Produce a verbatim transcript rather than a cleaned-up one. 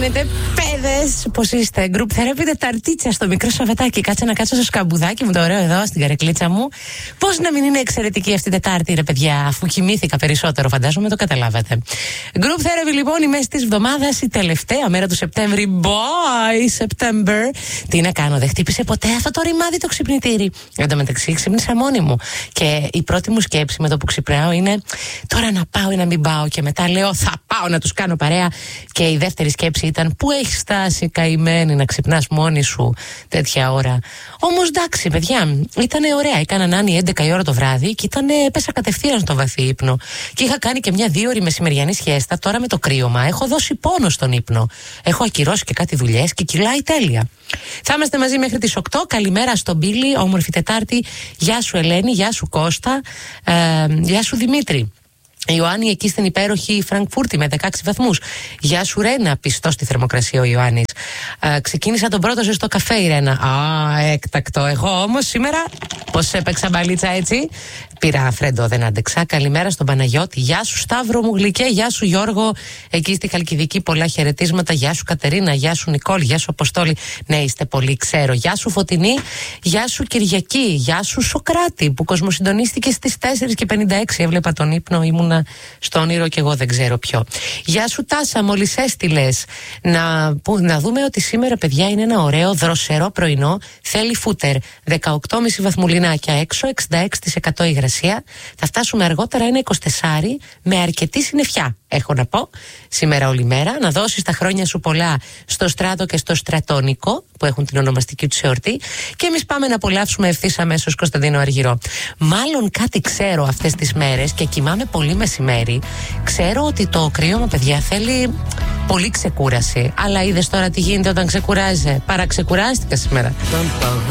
κάνετε, παιδες? Πώς είστε? Group Therapy Τεταρτίτσα στο μικρό Σαββατάκι. Κάτσε να κάτσω στο σκαμπουδάκι μου το ωραίο εδώ στην καρεκλίτσα μου. Πώς να μην είναι εξαιρετική αυτή η Τετάρτη, ρε παιδιά, αφού κοιμήθηκα περισσότερο, φαντάζομαι το καταλάβατε. Group Therapy λοιπόν, η μέση της εβδομάδας, η τελευταία μέρα του Σεπτέμβρη. Bye September. Τι να κάνω, δεν χτύπησε ποτέ αυτό το ρημάδι το ξυπνητήρι. Εν τω μεταξύ ξύπνησα μόνη μου. Και η πρώτη μου σκέψη με το που ξυπνάω είναι τώρα να πάω ή να μην πάω. Και μετά λέω θα πάω να τους κάνω παρέα. Και η δεύτερη σκέψη ήταν πού έχει φτάσει καημένη να ξυπνάς μόνη σου τέτοια ώρα. Όμως εντάξει, παιδιά, ήταν ωραία. Έκανα νάνι έντεκα η ώρα το βράδυ και ήταν, έπεσα κατευθείαν στο βαθύ ύπνο. Και είχα κάνει και μια δύο ώρη μεσημεριανή siesta. Τώρα με το κρύωμα έχω δώσει πόνο στον ύπνο. Έχω ακυρώσει και κάτι δουλειές και κυλάει τέλεια. Θα είμαστε μαζί μέχρι τις οκτώ. Καλημέρα στον Μπίλη, όμορφη Τετάρτη. Γεια σου Ελένη, γεια σου Κώστα, ε, γεια σου Δημήτρη. Ιωάννη εκεί στην υπέροχη Φραγκφούρτη με δεκαέξι βαθμούς. Γεια σου Ρένα, πιστό στη θερμοκρασία ο Ιωάννης. Ε, ξεκίνησα τον πρώτο ζεστό καφέ η Ρένα. Α, έκτακτο. Εγώ όμως σήμερα πώς έπαιξα μπαλίτσα έτσι. Πήρα φρέντο, δεν άντεξα. Καλημέρα στον Παναγιώτη. Γεια σου Σταύρο μου γλυκέ. Γεια σου Γιώργο. Εκεί στη Χαλκιδική πολλά χαιρετίσματα. Γεια σου Κατερίνα. Γεια σου Νικόλ. Γεια σου Αποστόλη. Ναι, είστε πολύ, ξέρω. Γεια σου Φωτεινή. Γεια σου Κυριακή. Γεια σου Σοκράτη που κοσμοσυντονίστηκε στις τέσσερις και πενήντα έξι. Έβλεπα τον ύπνο, ήμουνα στο όνειρο και εγώ δεν ξέρω ποιο. Γεια σου Τάσα, μόλις έστειλες. Να, που, να δούμε ότι σήμερα, παιδιά, είναι ένα ωραίο δροσερό πρωινό. Θέλει φούτερ. δεκαοκτώ κόμμα πέντε βαθμουλινάκια έξω, εξήντα έξι τοις εκατό υγρασία. Θα φτάσουμε αργότερα ένα είκοσι τέσσερα με αρκετή συννεφιά. Έχω να πω σήμερα όλη μέρα. Να δώσεις τα χρόνια σου πολλά στο Στράτο και στο Στρατόνικο που έχουν την ονομαστική του εορτή. Και εμείς πάμε να απολαύσουμε ευθύς αμέσως Κωνσταντίνο Αργυρό. Μάλλον κάτι ξέρω αυτές τις μέρες και κοιμάμαι πολύ μεσημέρι. Ξέρω ότι το κρύωμα, παιδιά, θέλει πολύ ξεκούραση. Αλλά είδες τώρα τι γίνεται όταν ξεκουράζεσαι? Παραξεκουράστηκα σήμερα.